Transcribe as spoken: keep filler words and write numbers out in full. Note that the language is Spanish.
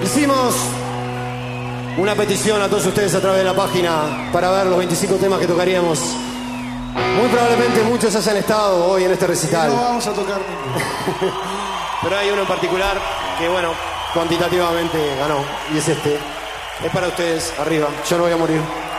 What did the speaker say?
Hicimos una petición a todos ustedes a través de la página para ver los veinticinco temas que tocaríamos. Muy probablemente muchos hayan estado hoy en este recital. No vamos a tocar ninguno. Pero hay uno en particular que, bueno, cuantitativamente ganó, y es este. Es para ustedes, arriba. Yo no voy a morir.